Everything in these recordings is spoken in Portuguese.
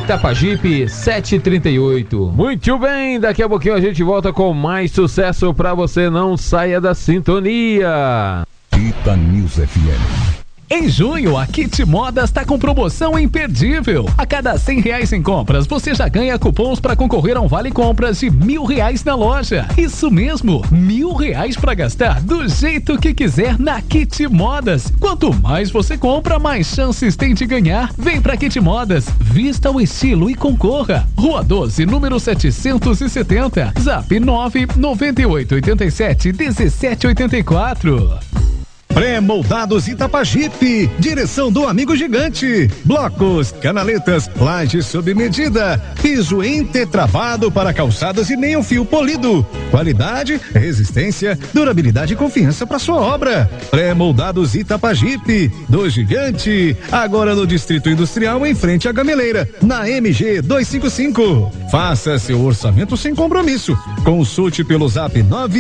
Itapajipe 738. Muito bem, daqui a pouquinho a gente volta com mais sucesso pra você, não saia da sintonia. Ita News FM. Em junho, a Kit Modas está com promoção imperdível. A cada R$100 em compras, você já ganha cupons para concorrer a um vale compras de R$1.000 na loja. Isso mesmo, R$1.000 para gastar do jeito que quiser na Kit Modas. Quanto mais você compra, mais chances tem de ganhar. Vem pra Kit Modas, vista o estilo e concorra. Rua 12, número 770, Zap 998871784. Pré-moldados Itapajipe, direção do amigo gigante. Blocos, canaletas, laje sob medida, piso entretravado para calçadas e meio fio polido. Qualidade, resistência, durabilidade e confiança para sua obra. Pré-moldados Itapajipe, do gigante, agora no Distrito Industrial em frente à Gameleira, na MG 255. Faça seu orçamento sem compromisso. Consulte pelo Zap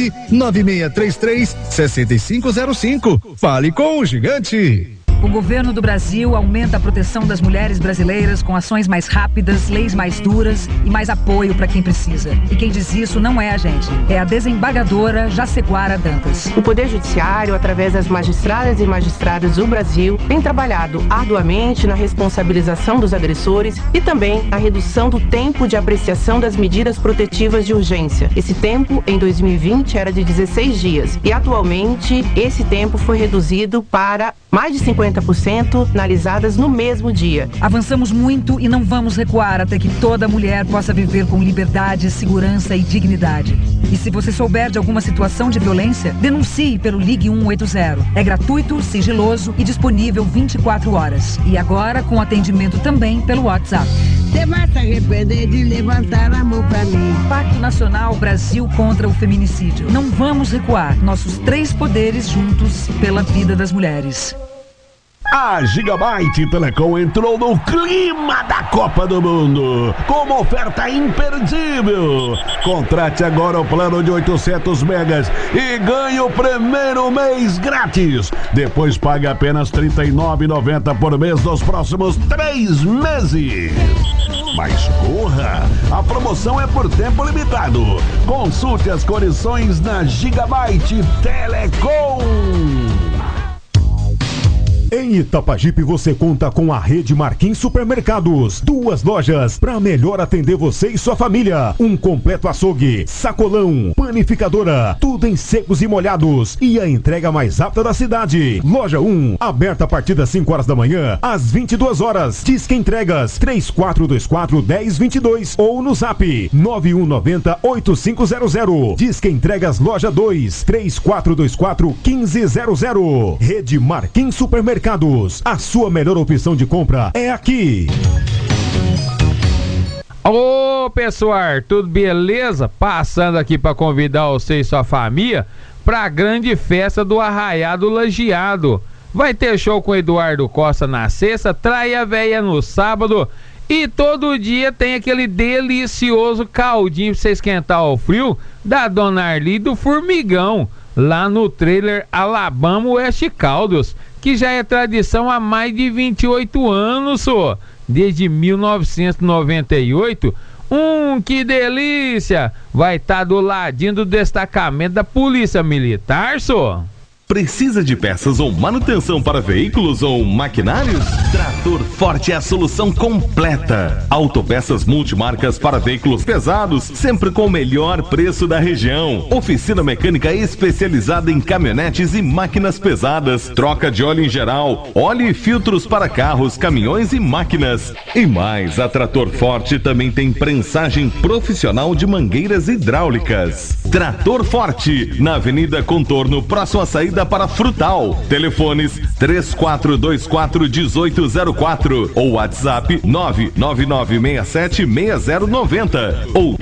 99633-6505. Fale com o gigante. O governo do Brasil aumenta a proteção das mulheres brasileiras com ações mais rápidas, leis mais duras e mais apoio para quem precisa. E quem diz isso não é a gente, é a desembargadora Jaceguara Dantas. O Poder Judiciário, através das magistradas e magistrados do Brasil, tem trabalhado arduamente na responsabilização dos agressores e também na redução do tempo de apreciação das medidas protetivas de urgência. Esse tempo, em 2020, era de 16 dias e atualmente esse tempo foi reduzido para mais de 50% analisadas no mesmo dia. Avançamos muito e não vamos recuar até que toda mulher possa viver com liberdade, segurança e dignidade. E se você souber de alguma situação de violência, denuncie pelo Ligue 180. É gratuito, sigiloso e disponível 24 horas. E agora com atendimento também pelo WhatsApp. Você vai se arrepender de levantar a mão pra mim. Pacto Nacional Brasil contra o Feminicídio. Não vamos recuar. Nossos 3 poderes juntos pela vida das mulheres. A Gigabyte Telecom entrou no clima da Copa do Mundo com uma oferta imperdível. Contrate agora o plano de 800 megas e ganhe o primeiro mês grátis. Depois pague apenas R$ 39,90 por mês nos próximos 3 meses. Mas corra, a promoção é por tempo limitado. Consulte as condições na Gigabyte Telecom. Em Itapajipe você conta com a rede Marquinhos Supermercados. 2 lojas para melhor atender você e sua família. Um completo açougue, sacolão, panificadora, tudo em secos e molhados. E a entrega mais rápida da cidade. Loja 1, aberta a partir das 5 horas da manhã às 22 horas. Disque entregas 3424-1022 ou no Zap 9190-8500. Disque entregas loja 2, 3424-1500. Rede Marquinhos Supermercados. A sua melhor opção de compra é aqui. Ô pessoal, tudo beleza? Passando aqui para convidar você e sua família para a grande festa do Arraiado Lajeado. Vai ter show com Eduardo Costa na sexta, Traia Véia no sábado e todo dia tem aquele delicioso caldinho para você esquentar o frio da Dona Arli do Formigão, lá no trailer Alabama Oeste Caldos, que já é tradição há mais de 28 anos, só. Desde 1998. Que delícia! Vai estar do ladinho do destacamento da Polícia Militar, só. Precisa de peças ou manutenção para veículos ou maquinários? Trator Forte é a solução completa. Autopeças multimarcas para veículos pesados, sempre com o melhor preço da região. Oficina mecânica especializada em caminhonetes e máquinas pesadas. Troca de óleo em geral, óleo e filtros para carros, caminhões e máquinas. E mais, a Trator Forte também tem prensagem profissional de mangueiras hidráulicas. Trator Forte, na Avenida Contorno, próxima saída para Frutal. Telefones 3424-1804 ou WhatsApp 999676090 ou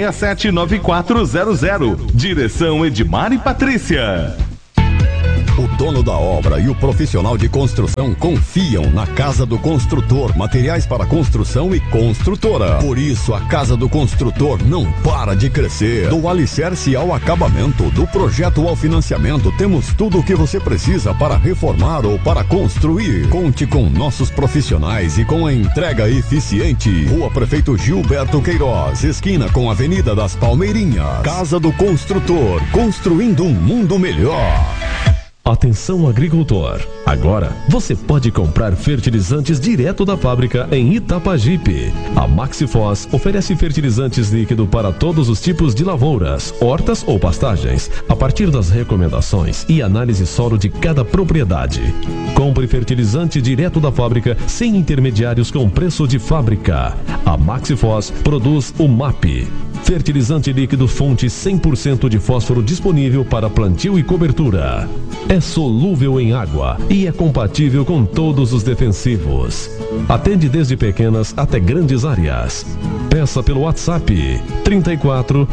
999679400. Direção Edmar e Patrícia. O dono da obra e o profissional de construção confiam na Casa do Construtor, materiais para construção e construtora. Por isso, a Casa do Construtor não para de crescer. Do alicerce ao acabamento, do projeto ao financiamento, temos tudo o que você precisa para reformar ou para construir. Conte com nossos profissionais e com a entrega eficiente. Rua Prefeito Gilberto Queiroz, esquina com a Avenida das Palmeirinhas. Casa do Construtor, construindo um mundo melhor. Atenção agricultor, agora você pode comprar fertilizantes direto da fábrica em Itapajipe. A Maxifos oferece fertilizantes líquido para todos os tipos de lavouras, hortas ou pastagens, a partir das recomendações e análise solo de cada propriedade. Compre fertilizante direto da fábrica sem intermediários com preço de fábrica. A Maxifos produz o MAP. Fertilizante líquido fonte 100% de fósforo disponível para plantio e cobertura. É solúvel em água e é compatível com todos os defensivos. Atende desde pequenas até grandes áreas. Peça pelo WhatsApp 34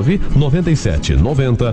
997 90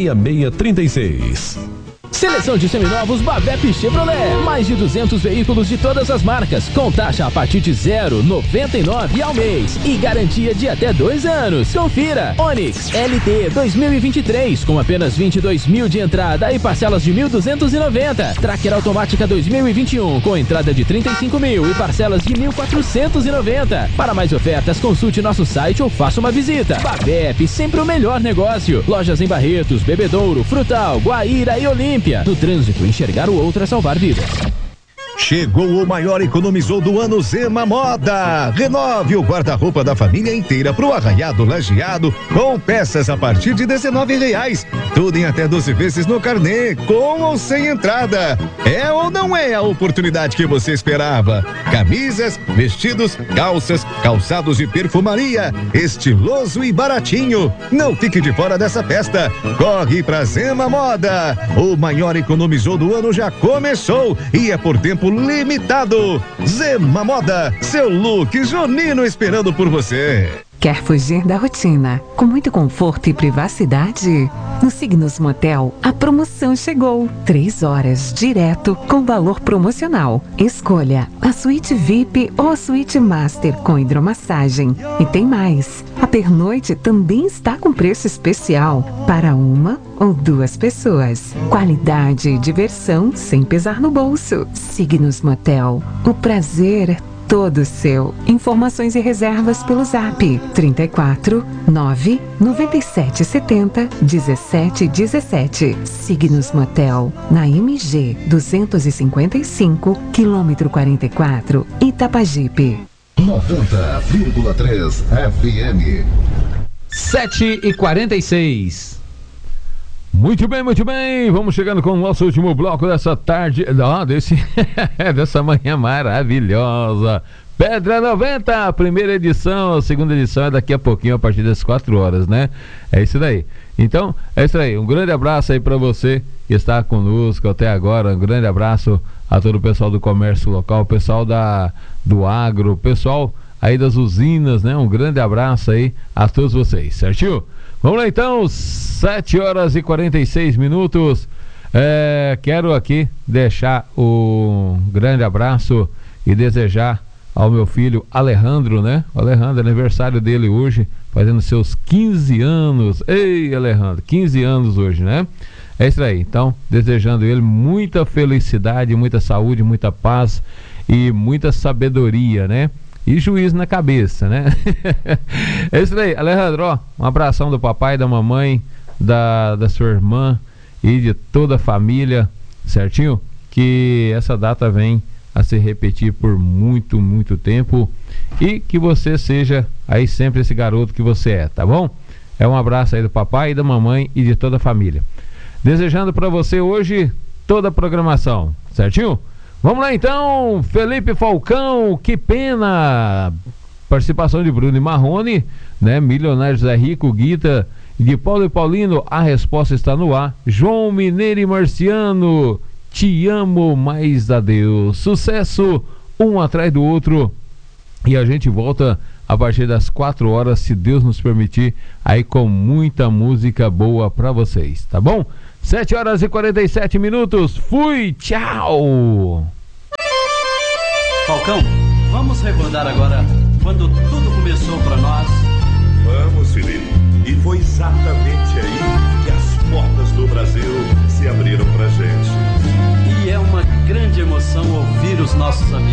6636. Seleção de seminovos Babep Chevrolet. Mais de 200 veículos de todas as marcas, com taxa a partir de 0,99 ao mês e garantia de até 2 anos. Confira. Onix LT 2023 com apenas 22 mil de entrada e parcelas de 1.290. Tracker automática 2021 com entrada de 35 mil e parcelas de 1.490. Para mais ofertas, consulte nosso site ou faça uma visita. Babep, sempre o melhor negócio. Lojas em Barretos, Bebedouro, Frutal, Guaíra e Olímpia. No trânsito, enxergar o outro é salvar vidas. Chegou o maior economizou do ano Zema Moda. Renove o guarda-roupa da família inteira pro Arraiado Lajeado com peças a partir de R$19. Tudo em até 12 vezes no carnê, com ou sem entrada. É ou não é a oportunidade que você esperava? Camisas, vestidos, calças, calçados de perfumaria, estiloso e baratinho. Não fique de fora dessa festa. Corre pra Zema Moda. O maior economizou do ano já começou e é por tempo limitado. Zema Moda, seu look junino esperando por você. Quer fugir da rotina com muito conforto e privacidade? No Signos Motel, a promoção chegou. 3 horas direto com valor promocional. Escolha a suíte VIP ou a suíte Master com hidromassagem. E tem mais. A pernoite também está com preço especial para 1 ou 2 pessoas. Qualidade e diversão sem pesar no bolso. Signos Motel, o prazer é todo seu. Informações e reservas pelo Zap 34 9 97 70 17 17. Signos Motel, na MG 255, quilômetro 44, Itapajipe. 90,3 FM. 7h46. Muito bem, vamos chegando com o nosso último bloco dessa tarde, dessa manhã maravilhosa. Pedra 90, a primeira edição, a segunda edição é daqui a pouquinho, a partir das 4 horas, né? É isso daí. Então, é isso aí, um grande abraço aí pra você que está conosco até agora, um grande abraço a todo o pessoal do comércio local, o pessoal do agro, o pessoal aí das usinas, né? Um grande abraço aí a todos vocês, certinho? Vamos lá então, 7h46. Quero aqui deixar um grande abraço e desejar ao meu filho Alejandro, né? O Alejandro, aniversário dele hoje, fazendo seus 15 anos. Ei, Alejandro, 15 anos hoje, né? É isso aí. Então, desejando ele muita felicidade, muita saúde, muita paz e muita sabedoria, né? E juízo na cabeça, né? É isso aí, Alejandro, ó, um abração do papai, da mamãe, da sua irmã e de toda a família, certinho? Que essa data vem a se repetir por muito, muito tempo e que você seja aí sempre esse garoto que você é, tá bom? É um abraço aí do papai, da mamãe e de toda a família. Desejando para você hoje toda a programação, certinho? Vamos lá então, Felipe Falcão, que pena! Participação de Bruno e Marrone, né? Milionários é Rico, Guita, de Paulo e Paulino, a resposta está no ar. João Mineiro e Marciano, te amo mais a Deus. Sucesso, um atrás do outro. E a gente volta a partir das 4 horas, se Deus nos permitir, aí com muita música boa pra vocês, tá bom? 7h47. Fui, tchau. Falcão, vamos recordar agora quando tudo começou para nós. Vamos, Felipe. E foi exatamente aí que as portas do Brasil se abriram pra gente. E é uma grande emoção ouvir os nossos amigos